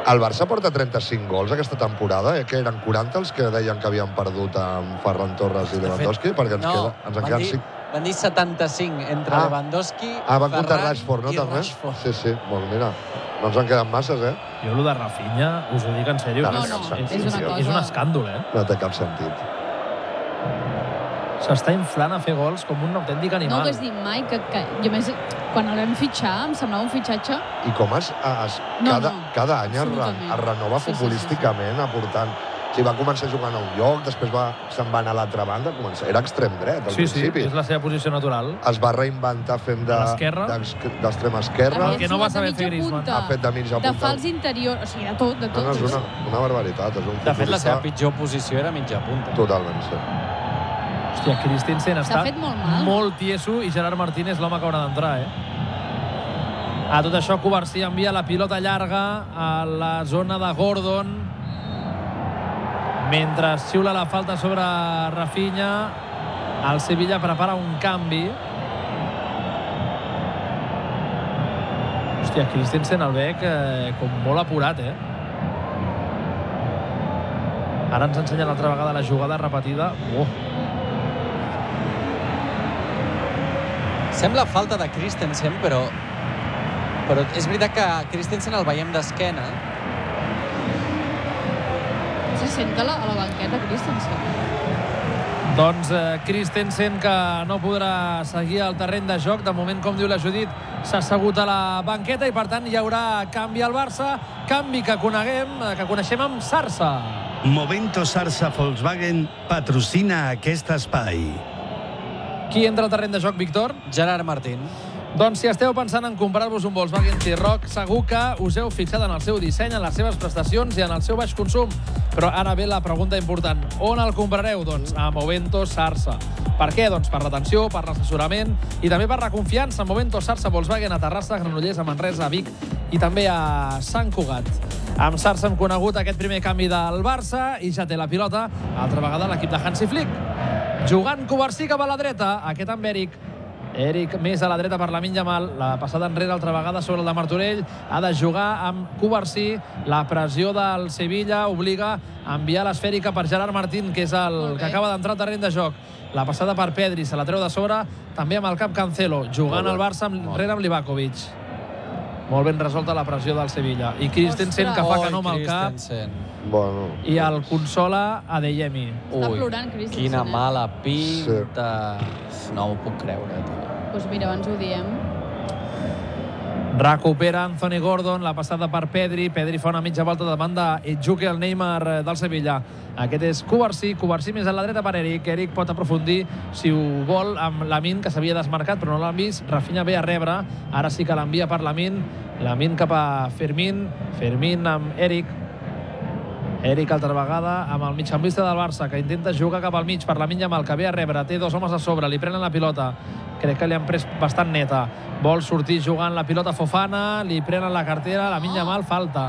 El Barça porta 35 gols aquesta temporada, que eren 40 els que deien que havien perdut amb Ferran Torres i Lewandowski, perquè ens en queden 5. Van dir 75 entre Lewandowski, van comptar Rashford, no? i També? Rashford. Sí. Bueno, mira, no ens en queden masses, Jo, el de Rafinha, us ho dic en sèrio. No, és un escàndol, No té cap sentit. S'està inflant a fer gols com un autèntic animal. No ho hagués dit mai, que jo més, quan el vam fitxar, em semblava un fitxatge... I com cada any es renova futbolísticament, aportant. O sigui, va començar jugant a un lloc, després se'n va anar a l'altra banda, era extrem dret al principi. Sí, és la seva posició natural. Es va reinventar fent d'extrem esquerra. El que no va saber fer Griezmann. Ha fet de mitja punta. De fals interior, o sigui, de tot. No, és una barbaritat. De fet, la seva pitjor posició era mitja punta. Totalment, sí. Hòstia, Christensen ha estat molt tieso i Gerard Martínez l'home que haurà d'entrar, A tot això, Cubarsí envia la pilota llarga a la zona de Gordon. Mentre xiula la falta sobre Rafinha, el Sevilla prepara un canvi. Hòstia, Christensen el veig com molt apurat, Ara ens ensenya l'altra vegada la jugada repetida. Sembla falta de Christensen, però és veritat que Christensen el veiem d'esquena. Se sent a la banqueta, Christensen. Doncs Christensen, que no podrà seguir al terreny de joc. De moment, com diu la Judit, s'ha assegut a la banqueta i, per tant, hi haurà canvi al Barça. Canvi que coneixem amb Sarsa. Movento Sarsa Volkswagen patrocina aquest espai. Qui entra al terreny de joc, Víctor? Gerard Martín. Doncs si esteu pensant en comprar-vos un Volkswagen T-Roc, segur que us heu fixat en el seu disseny, en les seves prestacions i en el seu baix consum. Però ara ve la pregunta important. On el comprareu? Doncs a Movento Sarsa. Per què? Doncs per l'atenció, per l'assessorament i també per la confiança. Movento Sarsa Volkswagen a Terrassa, Granollers, a Manresa, a Vic i també a Sant Cugat. Amb Sarsa hem conegut aquest primer canvi del Barça i ja té la pilota, altra vegada l'equip de Hansi Flick. Jugant Cubarsí cap a la dreta, aquest amb Eric. Eric més a la dreta per Lamine Yamal, la passada enrere altra vegada sobre el de Martorell, ha de jugar amb Cubarsí, la pressió del Sevilla obliga a enviar l'esfèrica per Gerard Martín, que és el que acaba d'entrar al terreny de joc. La passada per Pedri, se la treu de sobre, també amb el cap Cancelo, jugant al Barça enrere amb Livakovic. Molt ben resolta la pressió del Sevilla. I Christensen, que fa que no amb el cap, i el consola Adeyemi. Està plorant Christensen. Quina mala pinta. No m'ho puc creure. Doncs mira, abans ho diem. Recupera Anthony Gordon, la passada per Pedri. Pedri fa una mitja volta davant d'Edjuke, el Neymar del Sevilla. Aquest és Cubarsí. Cubarsí més a la dreta per Eric. Eric pot aprofundir, si ho vol, amb Lamine, que s'havia desmarcat, però no l'han vist. Rafinha ve a rebre. Ara sí que l'envia per Lamine. Lamine cap a Fermín. Fermín amb Eric. Eric altra vegada amb el migcampista del Barça, que intenta jugar cap al mig per Lamine Yamal, que ve a rebre. Té dos homes a sobre, li prenen la pilota. Crec que li han pres bastant neta. Vol sortir jugant la pilota Fofana, li prenen la cartera, Lamine Yamal, falta.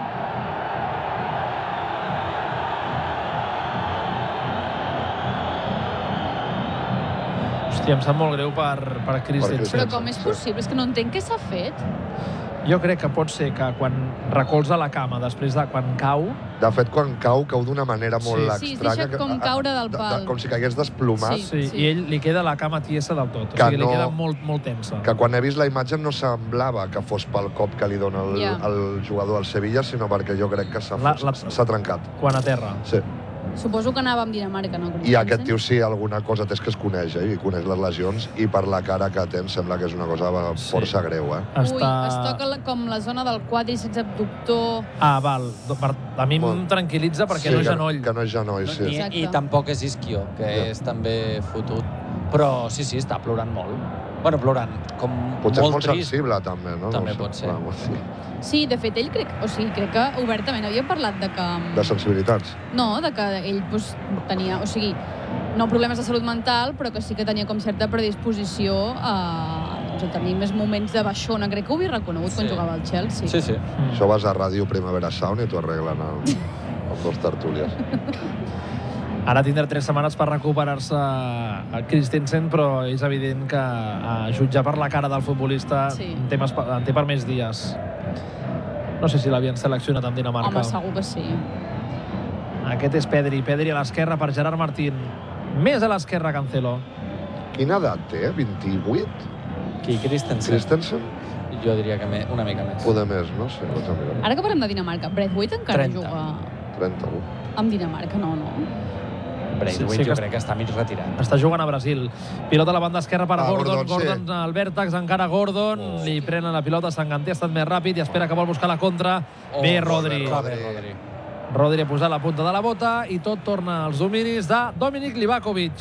Hòstia, em sap molt greu per Christensen. Però com és possible? És que no entenc què s'ha fet. Jo crec que pot ser que quan recolza la cama, després de quan cau... De fet, quan cau d'una manera molt estranya. Sí, es deixa com caure del pal. Com si caigués desplomat. Sí, i ell li queda la cama tiesa del tot. O sigui, li queda molt tensa. Que quan he vist la imatge no semblava que fos pel cop que li dona el jugador del Sevilla, sinó perquè jo crec que s'ha trencat. Quan a terra. Sí. Suposo que anava amb Dinamarca, no? I aquest tio sí, alguna cosa té que es coneix, i coneix les lesions, i per la cara que té em sembla que és una cosa força greu, Ui, es toca com la zona del quadriceps abductor. Val. A mi em tranquil·litza perquè no és genoll. Que no és genoll, sí. I tampoc és isquio, que és també fotut. Però sí, està plorant molt. Bueno, plorant, com potser molt és molt trist. sensible, també, no? També pot ser. Sí, de fet, ell crec que obertament havia parlat de que... De sensibilitats? No, de que ell tenia, no problemes de salut mental, però que sí que tenia com certa predisposició a tenir més moments de baixona. Crec que ho havia reconegut quan jugava al Chelsea. Sí. Això vas a Ràdio Primavera Sound i t'ho arreglen els dos tertúlies. Ara tindrà 3 setmanes per recuperar-se a Christensen, però és evident que a jutjar per la cara del futbolista en té per més dies. No sé si l'havien seleccionat amb Dinamarca. Home, segur que sí. Aquest és Pedri. Pedri a l'esquerra per Gerard Martín. Més a l'esquerra, Cancelo. Quina edat té? 28? Qui? Christensen? Christensen? Jo diria que una mica més. Poder més, no sé. Ara que parlem de Dinamarca, Braithwaite encara 30. juga 31. amb Dinamarca, no? Braithwaite jo crec que està mig retirat. Està jugant a Brasil. Pilota a la banda esquerra per Gordon. Gordon, sí. Al vèrtex, encara Gordon. Li prenen la pilota, Sanganté ha estat més ràpid i espera que vol buscar la contra. Bé, Rodri. Rodri ha posat la punta de la bota i tot torna als dominis de Dominic Livakovic.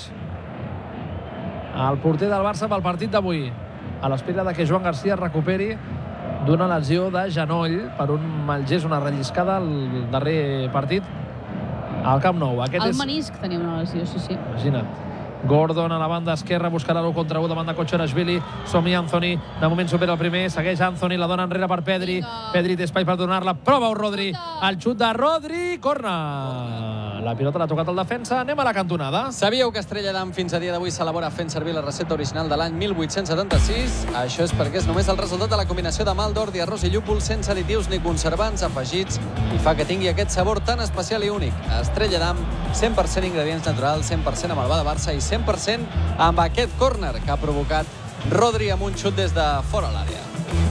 El porter del Barça pel partit d'avui. A l'espera de que Joan Garcia es recuperi d'una lesió de genoll per un mal gest, una relliscada al darrer partit al Camp Nou. El menisc tenia una lesió, sí. Imagina't. Gordon a la banda esquerra buscarà l'1 contra 1 davant de Kotxarashvili. Som-hi Anthony, de moment supera el primer, segueix Anthony, la dona enrere per Pedri. Pedri té espai per donar-la, prova-ho Rodri. El xut de Rodri, corna. La pilota l'ha tocat el defensa, anem a la cantonada. Sabíeu que Estrella Damm fins a dia d'avui s'elabora fent servir la recepta original de l'any 1876? Això és perquè és només el resultat de la combinació de malt d'ordi, arròs i llúpol sense additius ni conservants afegits i fa que tingui aquest sabor tan especial i únic. Estrella Damm, 100% ingredients naturals, 100% amb el va de Barça i 100% amb aquest córner que ha provocat Rodri amb un xut des de fora l'àrea.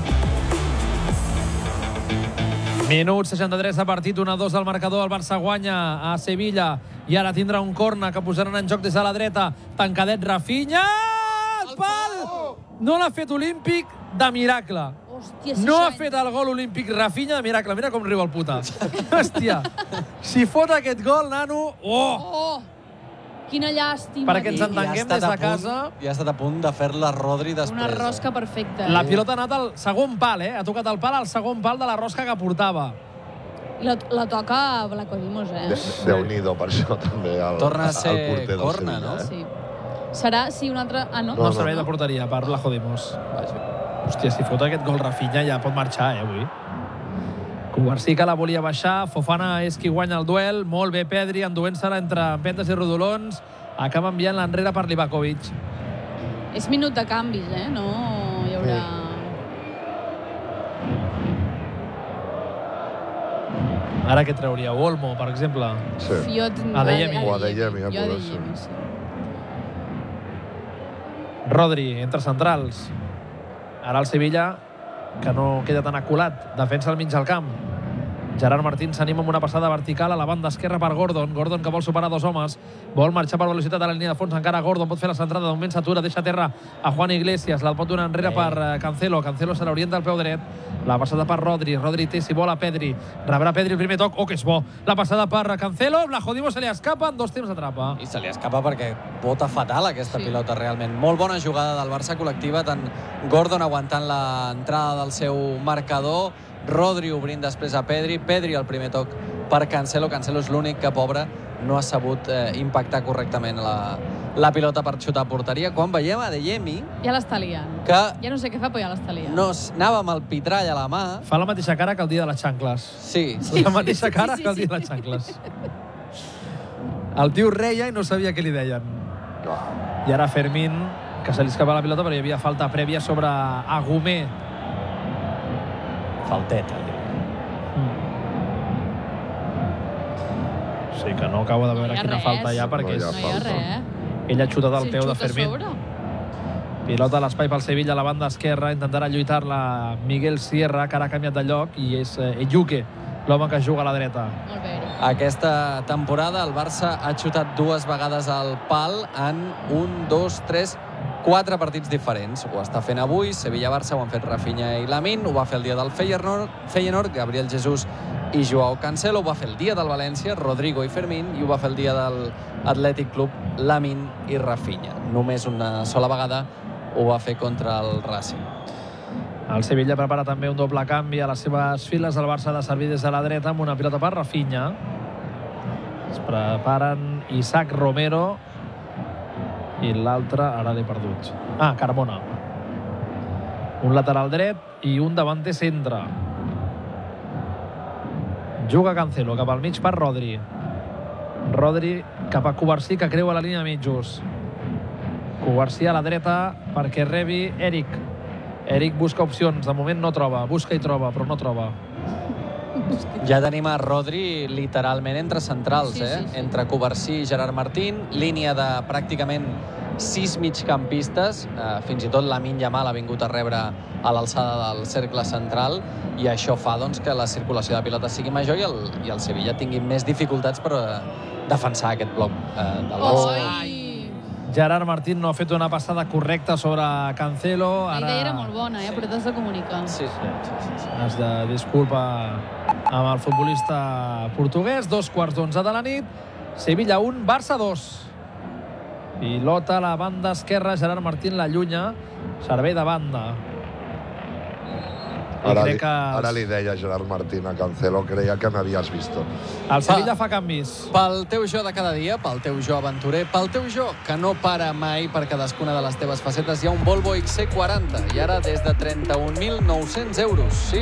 Minut 63 de partit, 1-2 al marcador. El Barça guanya a Sevilla i ara tindrà un córner que posaran en joc des de la dreta. Tancadet Rafinha! El pal! No l'ha fet Olímpic de miracle. Hòstia, no ha fet el gol olímpic Rafinha de miracle. Mira com riu el puta. Hòstia, si fot aquest gol, nano... Oh! Quina llàstima. Perquè ens entenguem des de casa. I ha estat a punt de fer-la Rodri després. Una rosca perfecta. La pilota ha anat al segon pal, Ha tocat el pal al segon pal de la rosca que portava. La toca Vlachodimos, Déu-n'hi-do, per això també. Torna a ser corna, no? Sí. Serà, sí, un altre... Ah, no? No, servei de porteria per Vlachodimos. Hòstia, si fot aquest gol Rafinha ja pot marxar, avui. Cubarsí que la volia baixar, Fofana és qui guanya el duel, molt bé Pedri, enduent-se-la entre empentes i rodolons, acaba enviant-la enrere per Livakovic. És minut de canvis, no hi haurà... Ara què trauria? Olmo, per exemple? Sí. Adeyemi. O Adeyemi, sí. Rodri, entre centrals. Ara el Sevilla, que no queda tan aculat, defensa al mig del camp. Gerard Martín s'anima amb una passada vertical a la banda esquerra per Gordon. Gordon que vol superar dos homes, vol marxar per velocitat a la línia de fons, encara Gordon pot fer la centrada, de moment s'atura, deixa a terra a Juan Iglesias, la pot donar enrere per Cancelo. Cancelo se l'orienta al peu dret, la passada per Rodri. Rodri té, si vol, a Pedri, rebrà Pedri el primer toc, que és bo, la passada per Cancelo, Vlachodimos se li escapa, en dos temps atrapa. I se li escapa perquè bota fatal aquesta pilota, realment. Molt bona jugada del Barça col·lectiva, tant Gordon aguantant l'entrada del seu marcador, Rodri obrint després a Pedri, Pedri el primer toc per Cancelo. Cancelo és l'únic que, pobre, no ha sabut impactar correctament la pilota per xutar a porteria. Quan veiem Adeyemi... Ja l'està liant. Que... Ja no sé què fa, però ja l'està liant. No, anava amb el pitrall a la mà. Fa la mateixa cara que el dia de les xancles. Sí. La mateixa cara que el dia de les xancles. El tio reia i no sabia què li deien. I ara Fermín, que se li escapa la pilota, però hi havia falta prèvia sobre Agumé. Falteta, Sí, que no acaba de veure quina falta hi ha, perquè no hi ha res. Ell ha xutat el peu de Fermín. Pilota a l'espai pel Sevilla, a la banda esquerra, intentarà lluitar-la Miguel Sierra, que ara ha canviat de lloc, i és Ejuke, l'home que juga a la dreta. Molt bé, Eric. Aquesta temporada el Barça ha xutat 2 vegades al pal en 4 partits diferents. Ho està fent avui, Sevilla-Barça ho han fet Rafinha i Lamine, ho va fer el dia del Feyenoord, Gabriel Jesús i Joao Cancelo, ho va fer el dia del València, Rodrigo i Fermín, i ho va fer el dia del Atlètic Club, Lamine i Rafinha. Només una sola vegada ho va fer contra el Racing. El Sevilla prepara també un doble canvi a les seves files. El Barça ha de servir des de la dreta amb una pilota per Rafinha. Es preparen Isaac Romero i l'altre, ara l'he perdut. Carmona. Un lateral dret i un davanter centre. Juga Cancelo cap al mig per Rodri. Rodri cap a Cubarsí, que creua la línia de mitjos. Cubarsí a la dreta perquè rebi Eric. Eric busca opcions, de moment no troba. Busca i troba, però no troba. Ja tenim a Rodri literalment entre centrals, Sí. entre Covarsí i Gerard Martín, línia de pràcticament 6 migcampistes, fins i tot Lamine Yamal ha vingut a rebre a l'alçada del cercle central, i això fa doncs, que la circulació de pilota sigui major i el Sevilla tingui més dificultats per defensar aquest bloc del Barça. Gerard Martín no ha fet una passada correcta sobre Cancelo. La idea era molt bona, però t'has de comunicar. Sí. Es de disculpa amb el futbolista portuguès. 11:15 de la nit. Sevilla 1, Barça 2. Pilota a la banda esquerra, Gerard Martín l'allunya. Servei de banda. Ara li deia Gerard Martín a Cancelo, creia que m'havies vist. El Sevilla fa canvis. Pel teu jo de cada dia, pel teu jo aventurer, pel teu jo que no para mai per cadascuna de les teves facetes, hi ha un Volvo XC40 i ara des de 31.900 euros. Sí.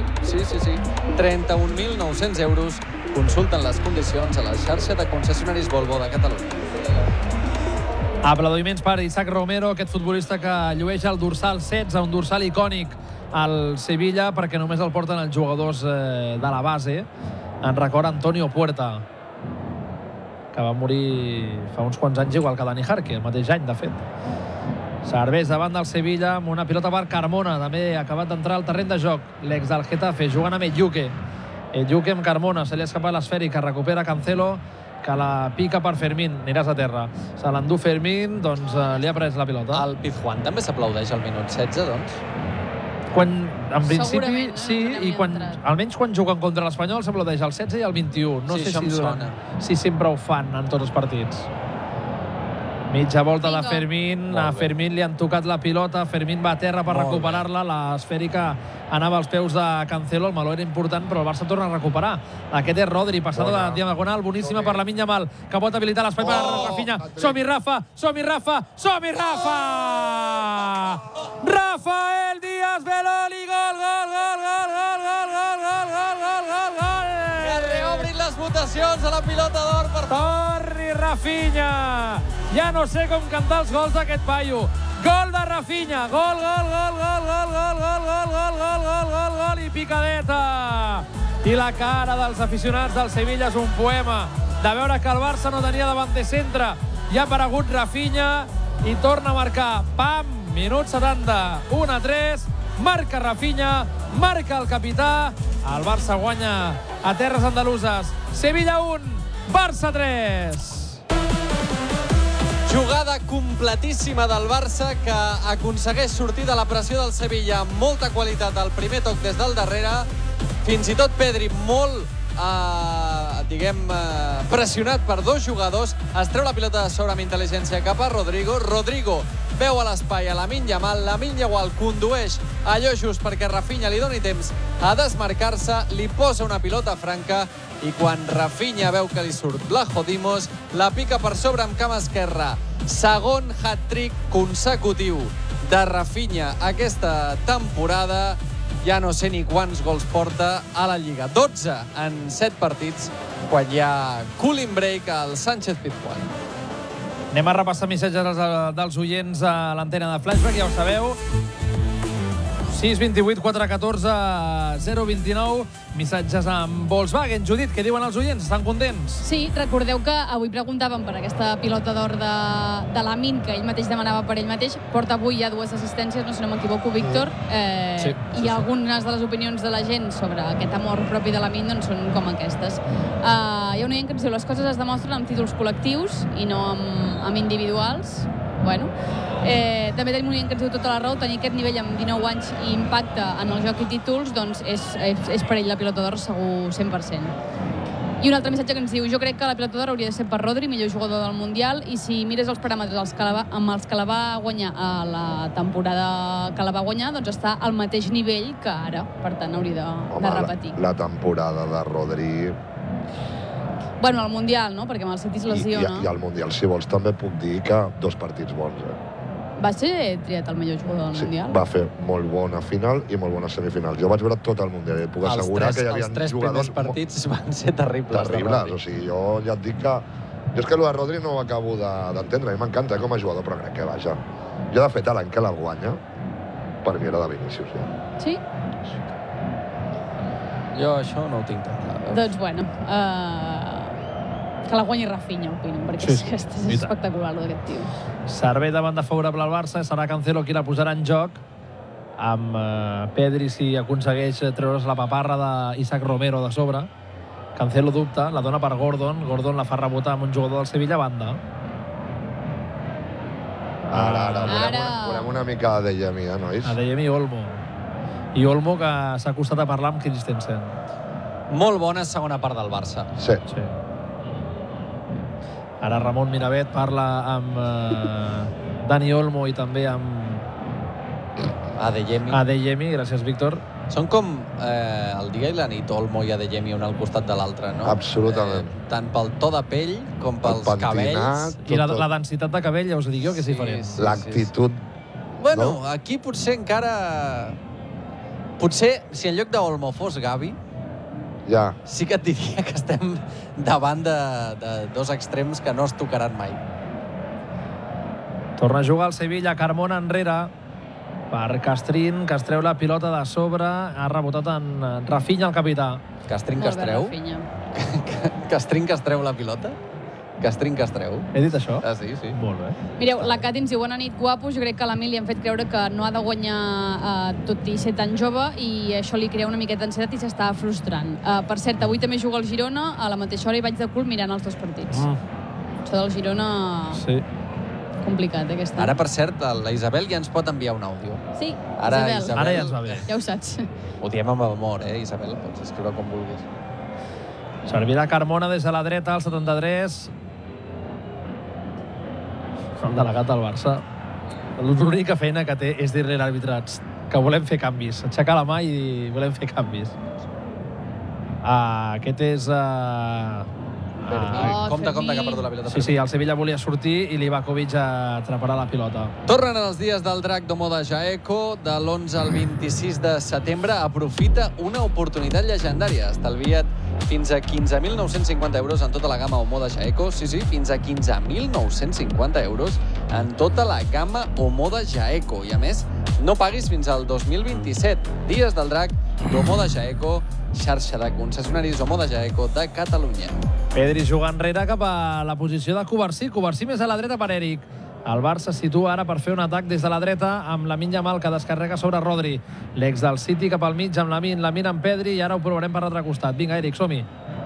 31.900 euros. Consulten les condicions a la xarxa de concessionaris Volvo de Catalunya. Aplaudiments per Isaac Romero, aquest futbolista que llueix el dorsal 16, un dorsal icònic al Sevilla, perquè només el porten els jugadors de la base. En record Antonio Puerta, que va morir fa uns quants anys, igual que Dani Jarque, el mateix any, de fet. Serveix davant del Sevilla amb una pilota per Carmona, també ha acabat d'entrar al terreny de joc. L'ex del Getafe, jugant amb Elluque. Elluque amb Carmona, se li ha escapat l'esfèrica, recupera Cancelo, que la pica per Fermín, aniràs a terra. Se l'endú Fermín, doncs li ha pres la pilota. El Pizjuán també s'aplaudeix al minut 16, doncs? En principi, sí, i entrat. almenys quan juguen contra l'Espanyol s'aplaudeix el 16 i el 21. No sé si sempre ho fan en tots els partits. Mitja volta de Fermín. A Fermín li han tocat la pilota. Fermín va a terra per recuperar-la. L'esfèrica anava als peus de Cancelo. El meló era important, però el Barça torna a recuperar. Aquest és Rodri, passada de diagonal, boníssima per Lamine Yamal, que pot habilitar l'espai per Rafinha. Som-hi, Rafa! Rafael Díaz Beloli, gol! Que reobrin les votacions a la pilota d'or per Torri Rafinha! Ja no sé com cantar els gols d'aquest paio. Gol de Rafinha, gol, i picadeta. I la cara dels aficionats del Sevilla és un poema. De veure que el Barça no tenia davant de centre. Ja ha aparegut Rafinha i torna a marcar. Pam! Minut 70, 1-3. Marca Rafinha, marca el capità. El Barça guanya a terres andaluses. Sevilla 1, Barça 3. Jugada completíssima del Barça, que aconsegueix sortir de la pressió del Sevilla amb molta qualitat al primer toc des del darrere. Fins i tot Pedri, molt pressionat per dos jugadors, es treu la pilota de sobre amb intel·ligència cap a Rodrigo. Rodrigo veu a l'espai a Lamine Yamal. Lamine Yamal condueix allò just perquè Rafinha li doni temps a desmarcar-se, li posa una pilota franca i quan Rafinha veu que li surt Blajo Dimos, la pica per sobre amb cama esquerra. Segon hat-trick consecutiu de Rafinha aquesta temporada. Ja no sé ni quants gols porta a la Lliga. 12 en 7 partits, quan hi ha cooling break al Sánchez Pizjuán. Anem a repassar missatges dels oients a l'antena de Flashback, ja ho sabeu. 628 414 029. Missatges amb Volkswagen. Judit, què diuen els oients? Estan contents? Sí, recordeu que avui preguntàvem per aquesta pilota d'or de Lamine, que ell mateix demanava per ell mateix. Porta avui ja 2 assistències, no sé si no m'equivoco, Víctor. I algunes de les opinions de la gent sobre aquest amor propi de Lamine doncs, són com aquestes. Hi ha un oient que ens diu: les coses es demostren amb títols col·lectius i no amb individuals. Bueno, també tenim un oient que ens diu tota la raó. Tenir aquest nivell amb 19 anys i impacte en el joc i títols, doncs és per ell la pilota d'or segur 100%. I un altre missatge que ens diu: jo crec que la pilota d'or hauria de ser per Rodri, millor jugador del Mundial, i si mires els paràmetres amb els que la va guanyar a la temporada que la va guanyar, doncs està al mateix nivell que ara. Per tant, hauria de repetir. La temporada de Rodri... Bueno, al Mundial, no? Perquè amb el City es lesiona. I al Mundial, si vols, també puc dir que 2 partits bons. Va ser triat el millor jugador del Mundial? Sí, va fer molt bona final i molt bona semifinal. Jo vaig veure tot el Mundial i puc assegurar que hi havia jugadors... Els 3 primers partits van ser terribles. Terribles, o sigui, jo ja et dic que... Jo és que el de Rodri no ho acabo d'entendre. A mi m'encanta com a jugador, però crec que, vaja... Jo, de fet, l'any que la guanya, per mi era de Vinícius, ja. Sí? Jo això no ho tinc tan clar. Doncs, bueno, que la guanyi Rafinha, opino, perquè és espectacular, d'aquest tio. Servei de banda favorable al Barça, serà Cancelo qui la posarà en joc, amb Pedri si aconsegueix treure's la paparra d'Isaac Romero de sobre. Cancelo dubta, la dona per Gordon, Gordon la fa rebotar amb un jugador del Sevilla a banda. Ara volem una mica de Adeyemi, nois? Adeyemi i Olmo. I Olmo, que s'ha acostat a parlar amb Christensen. Molt bona segona part del Barça. Sí. Ara Ramon Miravet parla amb Dani Olmo i també amb Adeyemi, gràcies, Víctor. Són com el dia i la nit, Olmo i Adeyemi un al costat de l'altre, no? Absolutament. Tant pel to de pell com pels cabells. I la densitat de cabell, ja us dic jo, que és diferent. L'actitud... Bueno, aquí potser encara... Potser, si en lloc d'Olmo fos Gavi, sí que et diria que estem davant de dos extrems que no es tocaran mai. Torna a jugar el Sevilla, Carmona enrere per Castrín, que es treu la pilota de sobre, ha rebotat en Rafinha, el capità. Castrín que es treu? Castrín que es treu la pilota? Castrín que es treu? He dit això? Ah, sí. Molt bé. Mireu, la Cat ens diu, bona nit, guapos. Jo crec que a l'Emili li han fet creure que no ha de guanyar tot i ser tan jove i això li crea una miqueta d'ansietat i s'està frustrant. Per cert, avui també juga el Girona, a la mateixa hora i vaig de cul mirant els dos partits. Això del Girona... Sí. Complicat, aquesta. Ara, per cert, la Isabel ja ens pot enviar un àudio. Sí, Isabel. Ara ja ens va bé. Ja ho saps. Ho diem amb amor, Isabel? Pots escriure com vulguis. Servirà Carmona des de la dreta, al 73. El delegat del Barça. L'única feina que té és dir-li a l'àrbitre que volem fer canvis. Aixecar la mà i dir volem fer canvis. Aquest és... Compte, que ha perdut la pilota. Sí, el Sevilla volia sortir i Livakovic atraparà la pilota. Tornen els dies del drac d'Omoda Jaeco. De l'11 al 26 de setembre aprofita una oportunitat llegendària. Estalvia't fins a 15.950 euros en tota la gamma Omoda Jaeco. Sí, fins a 15.950 euros en tota la gamma Omoda Jaeco. I a més, no paguis fins al 2027. Dies del drac d'Omoda Jaeco, xarxa de concessionaris Omoda Jaeco de Catalunya. Pedri juga enrere cap a la posició de Covarsí. Covarsí més a la dreta per Eric. El Barça es situa ara per fer un atac des de la dreta amb Lamine Yamal, que descarrega sobre Rodri. L'ex del City cap al mig amb Lamine amb Pedri, i ara ho provarem per l'altre costat. Vinga, Eric, som-hi.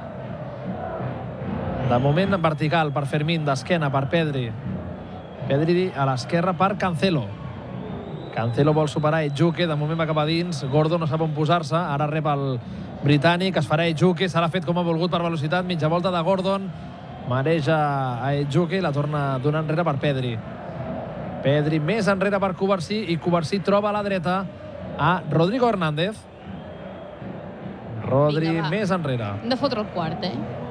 De moment vertical per Fermín, d'esquena per Pedri. Pedri a l'esquerra per Cancelo. Cancelo vol superar Edjuke, de moment va cap a dins. Gordo no sap on posar-se, ara rep el britànic, es farà Edjuke, se l'ha fet com ha volgut per velocitat, mitja volta de Gordon, mareja a Edjuke i la torna donant enrere per Pedri. Pedri més enrere per Covarsí, i Covarsí troba a la dreta a Rodrigo Hernández. Rodri més enrere. Hem de fotre el quart,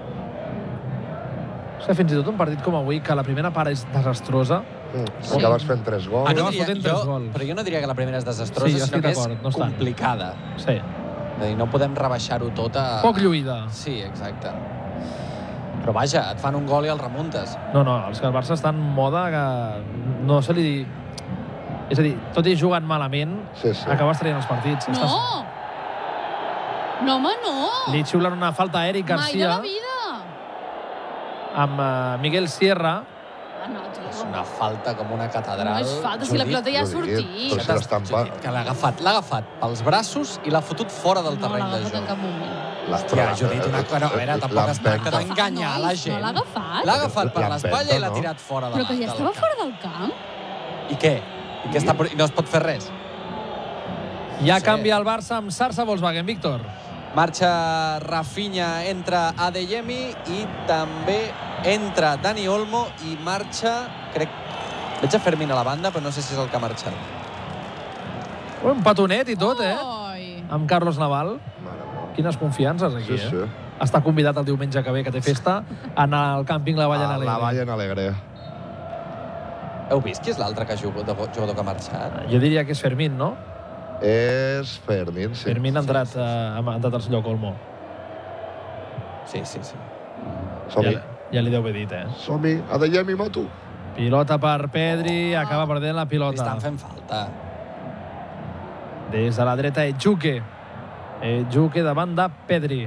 És que fins i tot un partit com avui, que la primera part és desastrosa, acabes fent 3 gols. Però jo no diria que la primera és desastrosa, sinó que és complicada. Sí. És a dir, no podem rebaixar-ho tot a... Poc lluïda. Sí, exacte. Però vaja, et fan un gol i el remuntes. No, els que el Barça està en moda que no se li di... És a dir, tot i jugant malament, acabes traient els partits. No! No, home, no! Li xiulen una falta a Eric Garcia. Mai de la vida! Amb Miguel Sierra. És una falta com una catedral. No és falta, si la pilota ja ha sortit. Però si l'estampa... Que l'ha agafat pels braços i l'ha fotut fora del terreny de joc. No l'ha agafat en cap moment. Hòstia, Judit, a veure, tampoc es tracta d'enganyar la gent. No l'ha agafat? L'ha agafat per l'espatlla i l'ha tirat fora del camp. Però que ja estava fora del camp? I què? I no es pot fer res? Ja canvia el Barça amb Sarsa Volkswagen, Víctor. Marxa Rafinha, entra Adeyemi i també entra Dani Olmo i marxa, crec... Veig a Fermín a la banda, però no sé si és el que ha marxat. Un petonet i tot, amb Carlos Naval. Quines confiances aquí, Està convidat el diumenge que ve, que té festa, a anar al càmping La Valla en Alegre. La Valla en Alegre. Heu vist qui és l'altre jugador que ha marxat? Jo diria que és Fermín, no? És Fermín, sí. Fermín ha entrat al lloc Olmo. Sí. Som-hi. Ja li deu haver dit, Som-hi, Adeyemi, moto. Pilota per Pedri, acaba perdent la pilota. Li estan fent falta. Des de la dreta, Edjuke. Edjuke davant de Pedri.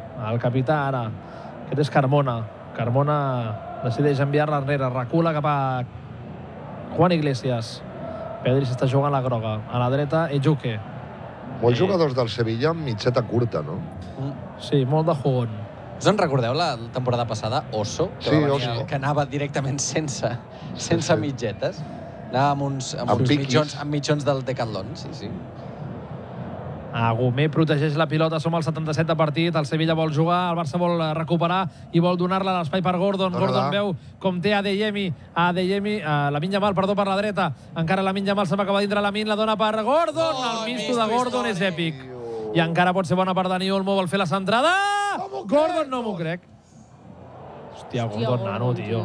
El capità ara. Aquest és Carmona. Carmona decideix enviar-la enrere. Recula cap a Juan Iglesias. Pedri s'està jugant la groga. A la dreta, Ejuke. Molts jugadors del Sevilla amb mitxeta curta, no? Sí, molt de jugón. Us en recordeu la temporada passada? Oso, que, sí, Oso. Que anava directament sense mitgetes. Anava amb uns mitjons del Decathlon, sí. Agumé protegeix la pilota, som al 77 de partit, el Sevilla vol jugar, el Barça vol recuperar i vol donar-la a l'espai per Gordon. Gordon veu com té Adeyemi, Lamine Yamal, perdó, per la dreta. Encara Lamine Yamal se'n va acabar dintre, Lamine la dona per Gordon. El misto de Gordon és èpic. I encara pot ser bona per Dani Olmo, vol fer la centrada. Gordon, no m'ho crec. Hòstia, Gordon, nano, tio.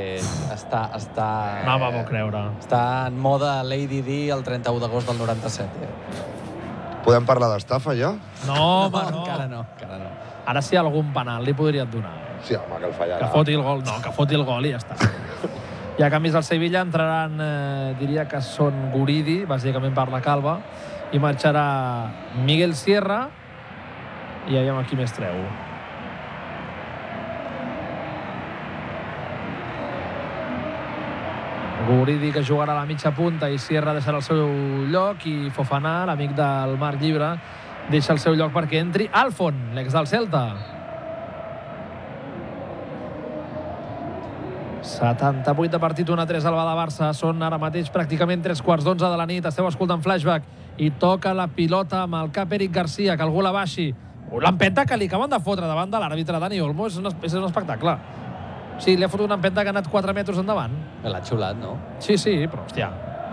No m'ho creure. Està en moda Lady Di el 31 d'agost del 97. Podem parlar d'estafa, ja? No, home, no. Encara no. Ara si algun penal li podrien donar. Sí, home, que el fallarà. Que foti el gol. No, que foti el gol i ja està. I a canvis del Sevilla entraran, diria que són Guridi, bàsicament per la calva, i marxarà Miguel Sierra, i ja veiem aquí més treu. Guridi, que jugarà a la mitja punta, i Sierra deixarà el seu lloc, i Fofana, l'amic del Marc Llibre, deixa el seu lloc perquè entri Alfon, l'ex del Celta. 78 de partit, 1-3 al Barça. Són ara mateix pràcticament 3:15 de la nit. Esteu escoltant Flashback i toca la pilota amb el cap Eric Garcia, que algú la baixi. L'empenta que li acaben de fotre davant de l'àrbitre Dani Olmo és un espectacle. Sí, li ha fotut una empenta que ha anat 4 metres endavant. L'ha xulat, no? Sí, però, hòstia.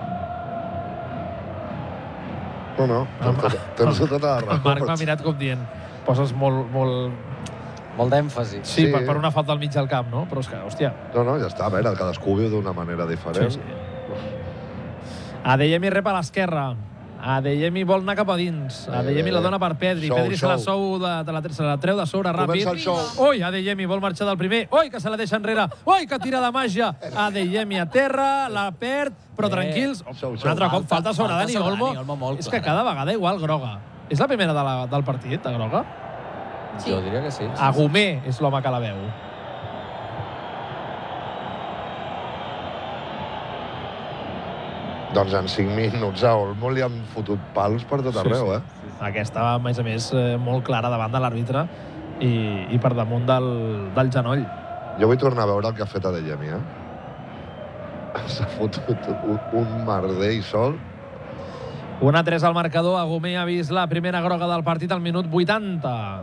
No, tens tota la raó. El Marc m'ha mirat com dient, poses molt d'èmfasi. Sí, per una falta al mig del camp, no? Però és que, hòstia. No, ja està, a veure, cadascú viu d'una manera diferent. Sí. Adeyemi rep a l'esquerra. Adeyemi vol anar cap a dins. Adeyemi la dona per Pedri. Pedri se la treu de sobre ràpid. Ui, Adeyemi vol marxar del primer. Ui, que se la deixa enrere. Ui, que tira de màgia. Adeyemi a terra, la perd, però tranquils. Un altre cop falta sobre Dani Olmo. És que cada vegada igual groga. És la primera del partit, la groga? Jo diria que sí. Agumé és l'home que la veu. Doncs en 5 minuts a Olmo li han fotut pals per tot arreu, Aquesta, a més, molt clara davant de l'àrbitre i per damunt del genoll. Jo vull tornar a veure el que ha fet Adeyemi, S'ha fotut un merder i sol. 1-3 al marcador. Agumé ha vist la primera groga del partit al minut 80.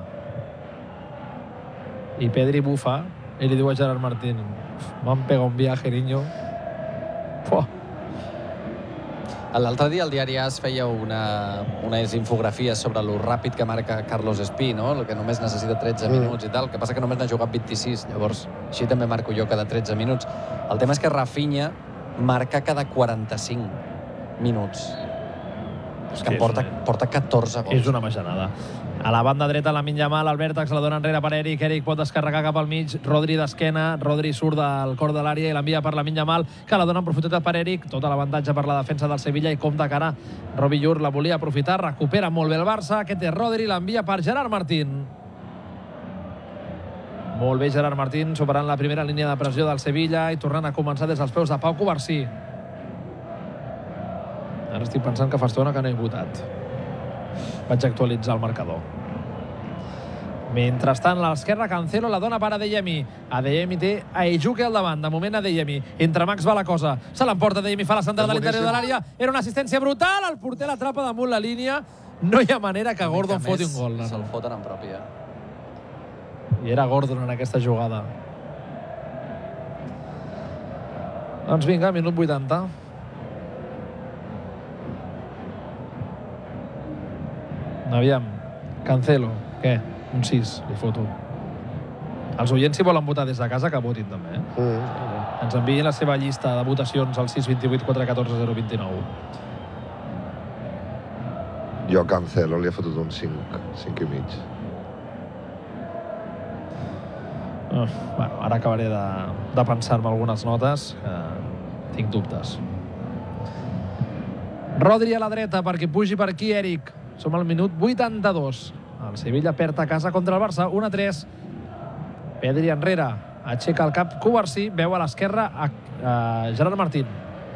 I Pedri bufa i li diu a Gerard Martín: m'han pegat un viaje, niño. L'altre dia al diari AS feia unes infografies sobre lo ràpid que marca Carlos Espí, no? Que només necessita 13 minuts i tal. El que passa que només n'ha jugat 26. Llavors, així també marco jo cada 13 minuts. El tema és que Rafinha marca cada 45 minuts. És que porta 14 gols. És una bajanada. A la banda dreta, Lamine Yamal, el vèrtex la dona enrere per Eric. Eric pot descarregar cap al mig. Rodri d'esquena. Rodri surt del cor de l'àrea i l'envia per Lamine Yamal, que la dona en profunditat per Eric. Tot l'avantatge per la defensa del Sevilla i compta que ara Robi Llur la volia aprofitar. Recupera molt bé el Barça. Aquest és Rodri, l'envia per Gerard Martín. Molt bé Gerard Martín, superant la primera línia de pressió del Sevilla i tornant a començar des dels peus de Pau Covarsí. Ara estic pensant que fa estona que no he votat. Vaig actualitzar el marcador. Mentrestant, a l'esquerra, Cancelo la dona per Adeyemi. Adeyemi té a Ejuke al davant. De moment, Adeyemi. Entre Max va la cosa. Se l'emporta Adeyemi, fa la centrada a l'interior de l'àrea. Era una assistència brutal. El porter l'atrapa damunt la línia. No hi ha manera que Gordon foti un gol. Se'l foten en pròpia. I era Gordon en aquesta jugada. Doncs vinga, minut 80. Aviam, Cancelo, què? Un 6, li foto. Els oients, si volen votar des de casa, que votin també. Ens enviïn la seva llista de votacions al 628 414 029. Jo a Cancelo li he fotut un 5 i mig. Bueno, ara acabaré de pensar-me algunes notes, que tinc dubtes. Rodri a la dreta, perquè pugi per aquí Eric. Som al minut 82. El Sevilla perd a casa contra el Barça, 1-3. Pedri enrere, aixeca el cap Cubarsí, veu a l'esquerra a Gerard Martín.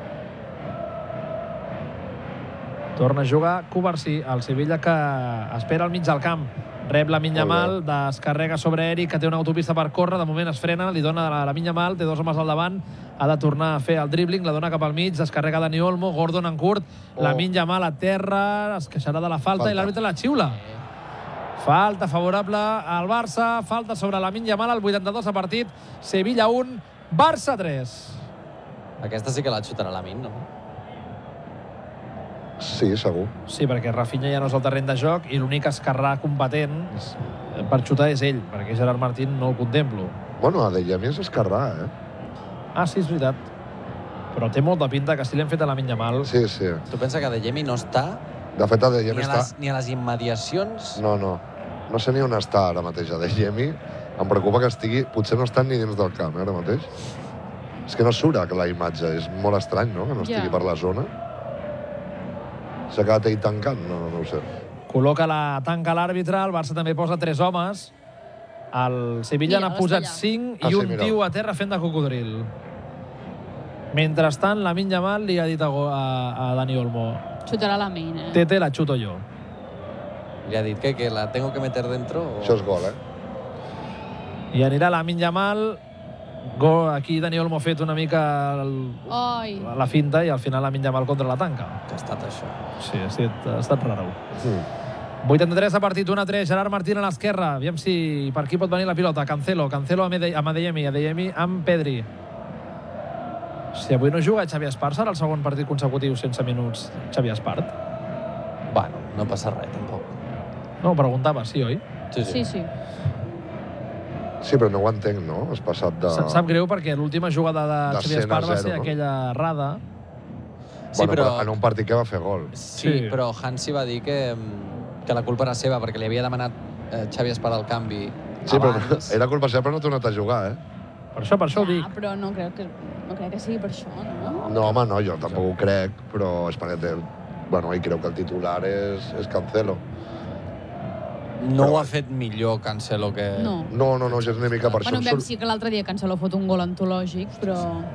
Torna a jugar Cubarsí, el Sevilla que espera al mig del camp. Rep Lamine Yamal, descarrega sobre Eric, que té una autopista per córrer, de moment es frena, li dona a Lamine Yamal, té 2 homes al davant, ha de tornar a fer el dribbling, la dona cap al mig, descarrega Dani Olmo, Gordon en curt, Lamine Yamal a terra, es queixarà de la falta i l'àrbitre la xiula. Falta favorable al Barça, falta sobre Lamine Yamal, al 82 a partit, Sevilla 1, Barça 3. Aquesta sí que la xutarà Lamine, no? Sí, segur. Sí, perquè Rafinha ja no és el terreny de joc i l'únic esquerrà competent per xutar és ell, perquè Gerard Martín no el contemplo. Bueno, Adeyemi és esquerrà, Ah, sí, és veritat. Però té molta pinta que sí l'hem fet a Lamine Yamal. Sí, sí. Tu pensa que Adeyemi no està De fet, Adeyemi està... ni a les immediacions? No. No sé ni on està ara mateix Adeyemi. Em preocupa que estigui... Potser no està ni dins del camp, ara mateix. És que no surt la imatge. És molt estrany, no?, que no estigui per la zona. S'ha quedat ell tancant? No ho sé. Col·loca la tanca l'àrbitre, el Barça també posa 3 homes. El Sevilla n'ha posat 5 i un tio a terra fent de cocodril. Mentrestant, Lamine Yamal li ha dit a Dani Olmo: xutarà Lamine, Tete, la xuto jo. Li ha dit que la tengo que meter dentro? Això és gol, I anirà Lamine Yamal. Aquí Dani Olmo ha fet una mica la finta i al final Lamine Yamal contra la tanca. Què ha estat això? Sí, ha estat raro. 83 a partit, 1-3, Gerard Martín a l'esquerra. Aviam si per aquí pot venir la pilota. Cancelo amb Adeyemi amb Pedri. Si avui no juga Xavi Espart, serà el segon partit consecutiu sense minuts Xavi Espart? Bueno, no passa res, tampoc. No, preguntava, sí, oi? Sí. Sí, però no ho entenc, no? Has passat de... Sap greu perquè l'última jugada de Xavi Espart va ser aquella errada. Sí, però en un partit que va fer gol. Sí, però Hansi va dir que la culpa era seva perquè li havia demanat Xavi Espart al canvi abans. Sí, però era culpa seva, però no ha tornat a jugar, Per això ho dic. Però no crec que sigui per això, no? No, home, no, jo tampoc ho crec, però és perquè bueno, ell creu que el titular és Cancelo. No ho ha fet millor Cancelo que... No, ja és una mica per això. Bueno, vam sí que l'altre dia Cancelo fot un gol antològic, però...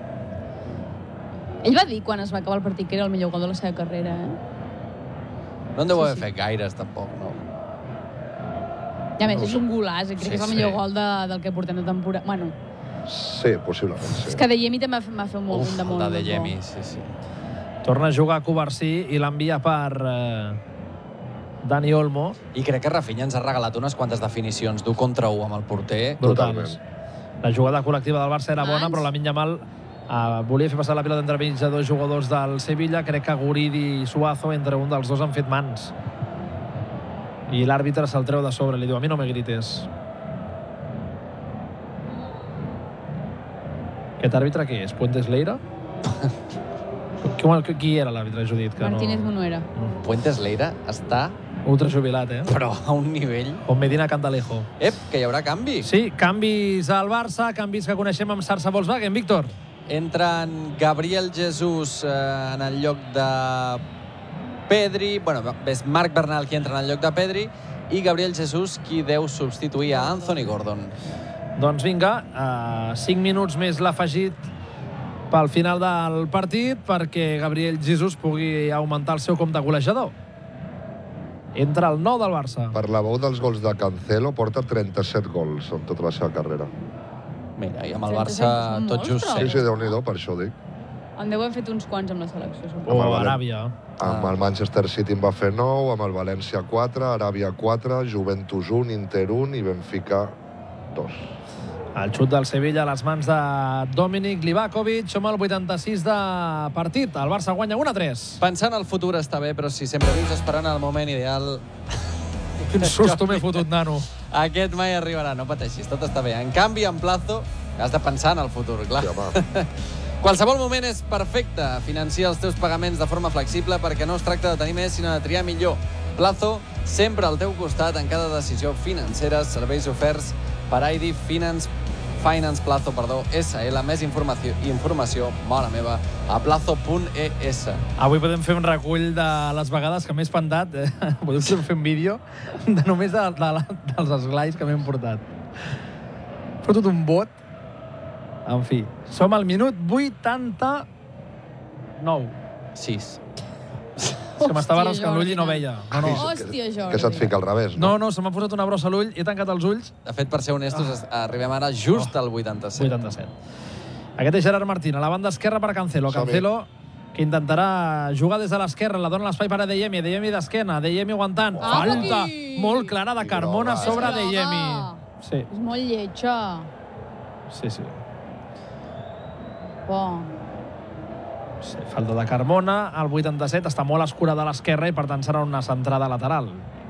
Ell va dir quan es va acabar el partit que era el millor gol de la seva carrera, No en deu haver fet gaires, tampoc, no? I a més, és un golàs, crec que és el millor gol del que portem de temporada. Bueno... Sí, possiblement, sí. És que Adeyemi també m'ha fet molt de molt. Adeyemi, sí. Torna a jugar Cubarsí i l'envia per Dani Olmo. I crec que Rafinha ens ha regalat unes quantes definicions d'1 contra 1 amb el porter. Totalment. La jugada col·lectiva del Barça era bona, però Lamine Yamal volia fer passar la pilota entremig de 2 jugadors del Sevilla. Crec que Guridi i Suazo, entre un dels dos, han fet mans. I l'àrbitre se'l treu de sobre. Li diu: a mi no me grites. Aquest àrbitre què és? Puentes Leira? Qui era l'àrbitre, Judit? Martínez Munuera. Puentes Leira està... ultra jubilat, Però a un nivell... Com Medina Candalejo. Que hi haurà canvi. Sí, canvis al Barça, canvis que coneixem amb Sarsa Volkswagen. Víctor. Entren Gabriel Jesús en el lloc de Pedri. Bueno, és Marc Bernal qui entra en el lloc de Pedri i Gabriel Jesús qui deu substituir a Anthony Gordon. Doncs vinga, 5 minuts més l'afegit pel final del partit perquè Gabriel Jesús pugui augmentar el seu compte golejador. Entra el 9 del Barça. Per la veu dels gols de Cancelo, porta 37 gols en tota la seva carrera. Mira, i amb el Barça tot just 100. Sí, Déu-n'hi-do, per això ho dic. En deu hem fet uns quants amb la selecció, suposo. O amb Aràbia. Amb el Manchester City en va fer 9, amb el València 4, Aràbia 4, Juventus 1, Inter 1 i Benfica 2. El xut del Sevilla a les mans de Dominic Livakovic. Som al 86 de partit. El Barça guanya 1-3. Pensar en el futur està bé, però si sempre vius esperant el moment ideal... Quin susto m'he fotut, nano. Aquest mai arribarà, no pateixis, tot està bé. En canvi, en Plazo, has de pensar en el futur, clar. Sí, qualsevol moment és perfecte. Financia els teus pagaments de forma flexible perquè no es tracta de tenir més, sinó de triar millor. Plazo, sempre al teu costat en cada decisió financera. Serveis oferts per ID Finance Finance Plazo, SL. Més informació, mare meva, a plazo.es. Avui podem fer un recull de les vegades que m'he espantat. Podem fer un vídeo de només dels esglais que m'hem portat. Fotut un bot. En fi, som al minut 89. 6. És que m'estava rascant l'ull i no veia. No. Hòstia, Jordi. Que se't fica al revés, no? No, se m'ha posat una brossa a l'ull, he tancat els ulls. De fet, per ser honestos, arribem ara just al 87. 87. Aquest és Gerard Martín, a la banda esquerra per Cancelo. Cancelo, que intentarà jugar des de l'esquerra, la dona l'espai per a Adeyemi d'esquena, Adeyemi aguantant. Falta molt clara de Carmona sobre Adeyemi. Sí. És molt lletja. Sí. Sí, falta de Carmona, el 87 està molt escura de l'esquerra i per tant serà una centrada lateral.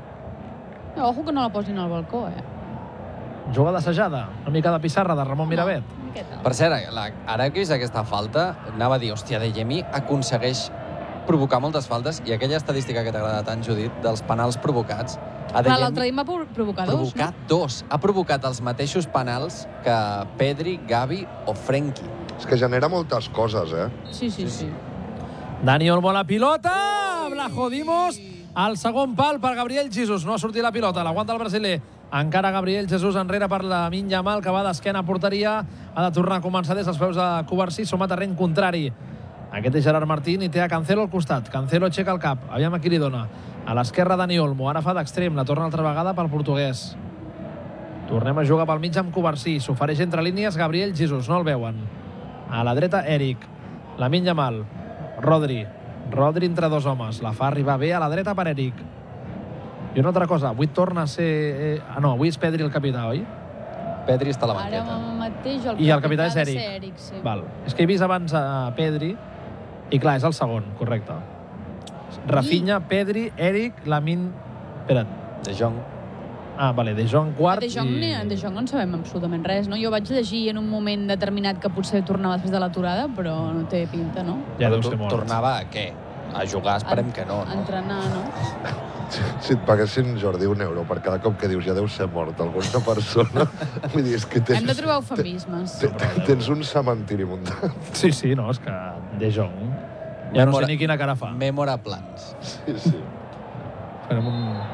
Ojo que no la posin al balcó, Jugada assajada, una mica de pissarra de Ramon Miravet. Per cert, ara que he vist aquesta falta, anava a dir, hòstia, Adeyemi aconsegueix provocar moltes faltes i aquella estadística que t'agrada tant, Judit, dels penals provocats. L'altre dia va provocar dos, dos. Ha provocat els mateixos penals que Pedri, Gavi o Frenkie. És que genera moltes coses, Sí. Dani Olmo la pilota, la jodimos. Al segon pal per Gabriel Jesus. No ha sortit la pilota, l'aguanta el brasiler. Encara Gabriel Jesus enrere per Lamine Yamal, que va d'esquena a porteria. Ha de tornar a començar des dels peus de Covarsí. Som a terreny contrari. Aquest és Gerard Martín i té a Cancelo al costat. Cancelo aixeca el cap. Aviam a qui li dona. A l'esquerra Dani Olmo. Ara fa d'extrem. La torna altra vegada pel portuguès. Tornem a jugar pel mig amb Covarsí. S'ofereix entre línies Gabriel Jesus. No el veuen. A la dreta, Eric. Lamine Yamal. Rodri entre dos homes. La fa arribar bé a la dreta per Eric. I una altra cosa. Avui torna a ser... avui és Pedri el capità, oi? Pedri està a la banqueta. Ara mateix I el capità és Eric. Sí. Val. És que he vist abans a Pedri i clar, és el segon, correcte. Rafinha, Pedri, Eric, Lamine... Espera't. De Jong. Vale, De Jong quart De Jong no en sabem absolutament res, no? Jo vaig llegir en un moment determinat que potser tornava després de l'aturada, però no té pinta, no? Ja deu ser mort. Tornava a què? A jugar, esperem que no. A entrenar, no? Si et paguessin, Jordi, €1 per cada cop que dius ja deu ser mort alguna persona, vull dir, és que tens... Hem de trobar eufemismes. Tens un cementiri muntat. Sí, no, és que De Jong ja no sé ni quina cara fa. Memoraplans. Sí. Farem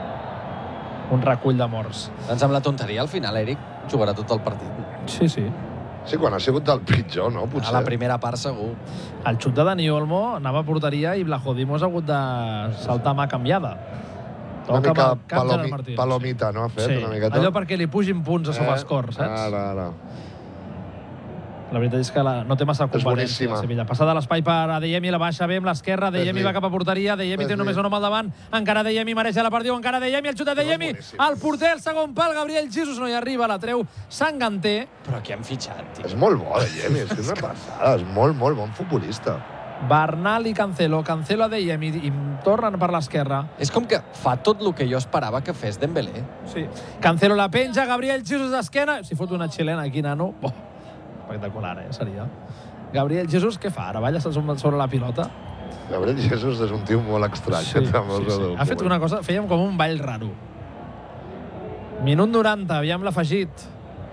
un recull de morts. Em sembla tonteria, al final, Eric jugarà tot el partit. Sí. Sí, quan ha sigut el pitjor, no? Potser. A la primera part, segur. El xut de Dani Olmo anava a porteria i Blajodimos ha hagut de saltar mà canviada. Una mica palomita, no? Ha fet una miqueta. Allò perquè li pugin punts a SofaScore, saps? Ara. La veritat és que no té massa competència. Sevilla. Passada l'espai per Adeyemi, la baixa bé amb l'esquerra. Adeyemi va cap a porteria. Adeyemi té només un home al davant. Encara Adeyemi mereix la perdiu. Encara Adeyemi, el xut d'Adeyemi. El porter, el segon pal. Gabriel Jesus no hi arriba. La treu Sanganté. Però qui han fitxat, tio? És molt bo, Adeyemi. És una passada. És molt bon futbolista. Bernal i Cancelo. Cancelo Adeyemi i tornen per l'esquerra. És com que fa tot el que jo esperava que fes Dembélé. Sí. Cancelo la penja. Gabriel Jesus d'esquena. Si fot una xilena aquí, nano. Espectacular, seria. Gabriel Jesus, què fa? Ara balla sobre la pilota. Gabriel Jesus és un tio molt estrany. Sí. Ha fet una cosa, fèiem com un ball raro. Minut 90, aviam l'afegit.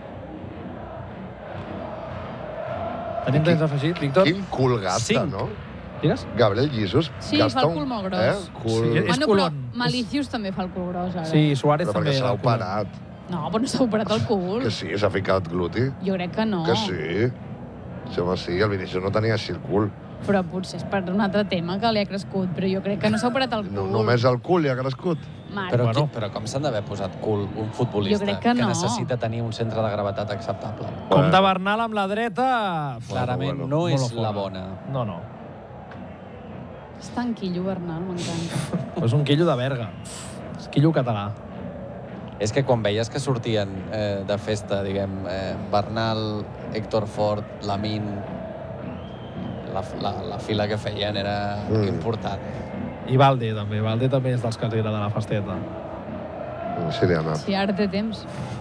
Tenim temps afegit, Víctor? Quin cul gasta, no? Digues? Gabriel Jesus sí, fa el cul molt gros. Sí, és colon. Malicius també fa el cul gros, ara. Sí, Suárez també. Però perquè s'ha operat. No, però no s'ha operat el cul. Que sí, s'ha ficat gluti. Jo crec que no. Que sí. Sí, el Vinícius no tenia així el cul. Però potser és per un altre tema que li ha crescut, però jo crec que no s'ha operat el cul. Només el cul li ha crescut. Però com s'han d'haver posat cul un futbolista que necessita tenir un centre de gravetat acceptable? Com de Bernal amb la dreta... Clarament no és la bona. No. És tan quillo, Bernal, m'encanta. És un quillo de Berga. És quillo català. És que quan veies que sortien de festa, diguem, Bernal, Héctor Fort, Lamine, la fila que feien era important. I Valde també és dels que era de la festeta. Sí, li ha anat. Sí, ara té temps.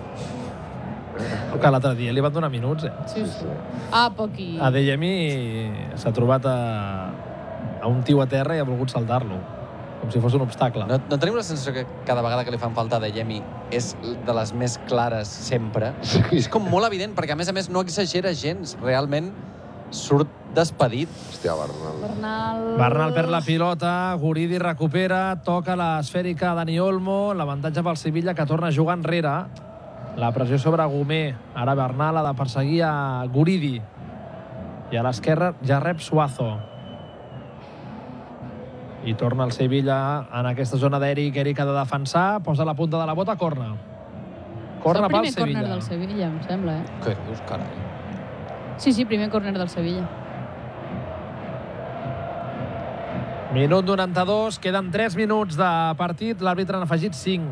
Que l'altre dia li van donar minuts, Sí. Poqui. Adeyemi s'ha trobat a un tio a terra i ha volgut saltar-lo. com si fos un obstacle. No teniu la sensació que cada vegada que li fan falta a Adeyemi és de les més clares sempre? Sí. És com molt evident, perquè a més no exagera gens. Realment surt despedit. Hòstia, Bernal. Bernal perd la pilota, Guridi recupera, toca l'esfèrica a Dani Olmo, l'avantatge pel Sevilla, que torna a jugar enrere. La pressió sobre Gumer. Ara Bernal ha de perseguir a Guridi. I a l'esquerra ja rep Suazo. I torna el Sevilla en aquesta zona d'Eric. Eric ha de defensar, posa la punta de la bota, corna. Corna pel És el primer Sevilla. córner del Sevilla, em sembla, Què dius, carai? Sí, primer córner del Sevilla. Minut 92, queden 3 minuts de partit, l'àrbitre n'ha afegit 5.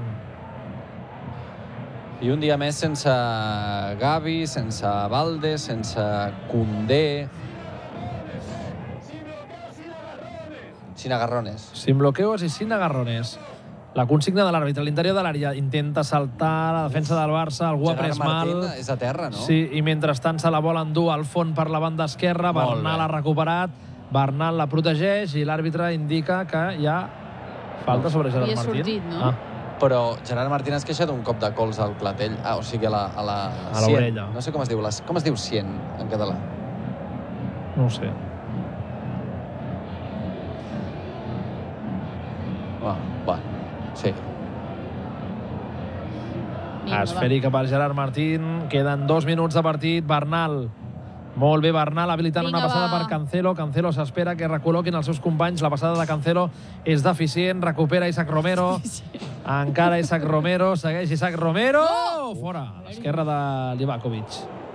I un dia més sense Gavi, sense Valde, sense Koundé. Sin agarrones. Sin bloqueos i sin agarrones. La consigna de l'àrbitre a l'interior de l'àrea. Intenta saltar la defensa del Barça, algú ha pres mal. Gerard Martín és a terra, no? Sí, i mentrestant se la vol endur al fons per la banda esquerra. Molt Bernal bé. ha recuperat, Bernal la protegeix i l'àrbitre indica que hi ha falta sobre Gerard Havia Martín. sortit, no? Però Gerard Martín es queixa d'un cop de cols al clatell. O sigui, a la l'orella. No sé com es diu. Com es diu sien en català? No ho sé. Va, sí. Esfèrica per Gerard Martín. Queden 2 minuts de partit. Bernal. Molt bé, Bernal habilitant una passada per Cancelo. Cancelo s'espera que recol·loquin els seus companys. La passada de Cancelo és deficient. Recupera Isaac Romero. Encara Isaac Romero. Segueix Isaac Romero. Fora. A l'esquerra de Livakovic.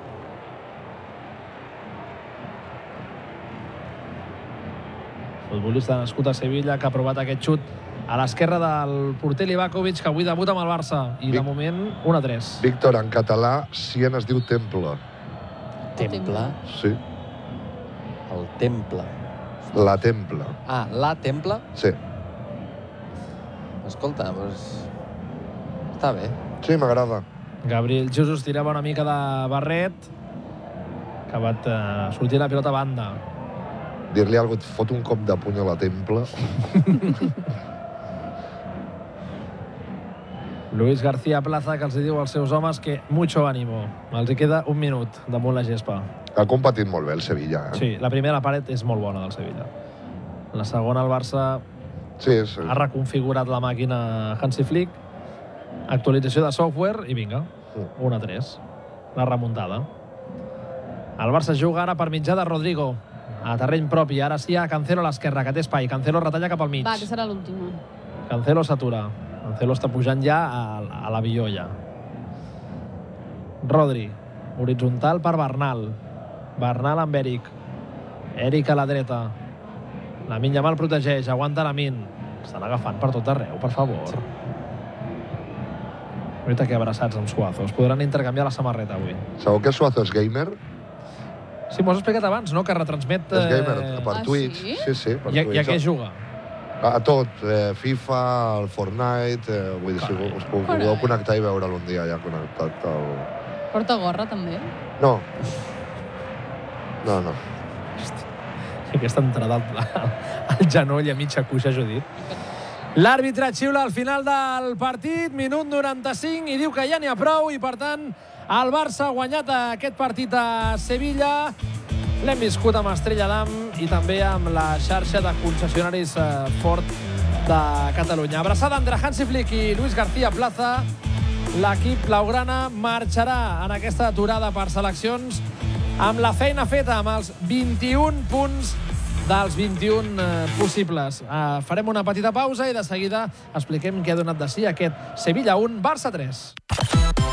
Futbolista nascut a Sevilla que ha provat aquest xut a l'esquerra del porter Livakovic, que avui debuta amb el Barça. I de moment 1-3. Víctor, en català, Sien es diu temple. Temple? Sí. El temple. La temple. Ah, la temple? Sí. Escolta, doncs... Està bé. Sí, m'agrada. Gabriel Jesus tirava una mica de barret, que va sortir la pilota a banda. Dir-li alguna cosa, et fot un cop de puny a la temple. Luis García Plaza, que els diu als seus homes que mucho ánimo. Els hi queda 1 minut damunt la gespa. Ha competit molt bé el Sevilla, Sí, la primera paret és molt bona del Sevilla. La segona, el Barça Sí. ha reconfigurat la màquina Hansi Flick, actualització de software i vinga, 1-3. La remuntada. El Barça juga ara per mitjà de Rodrigo, a terreny propi. Ara sí a Cancelo a l'esquerra, que té espai. Cancelo retalla cap al mig. Va, que serà l'última. Cancelo s'atura. Cancelo està pujant ja a l'avió ja. Rodri, horitzontal per Bernal. Bernal amb Eric. Eric a la dreta. Lamine Yamal protegeix, aguanta Lamine. Estan agafant per tot arreu, per favor. Sí. Ahorita que abraçats amb Suazo. Es podran intercanviar la samarreta avui. Sabeu que Suazo és gamer? Sí, m'ho has explicat abans, no? Que retransmet... És gamer per Twitch. sí? Sí, per I Twitch. a què juga? A tot. FIFA, el Fortnite... Vull dir, si us podeu connectar i veure'l un dia ja connectat al... Porta gorra, també? No. No. Aquesta entrada al genoll i a mitja cuixa, Judit. L'àrbitre xiula al final del partit, minut 95, i diu que ja n'hi ha prou, i per tant el Barça ha guanyat aquest partit a Sevilla. L'hem viscut amb Estrella d'Am i també amb la xarxa de concessionaris Ford de Catalunya. Abraçada entre Hansi Flick i Luis García Plaza. L'equip blaugrana marxarà en aquesta aturada per seleccions amb la feina feta, amb els 21 punts dels 21 possibles. Farem una petita pausa i de seguida expliquem què ha donat de si aquest Sevilla 1, Barça 3.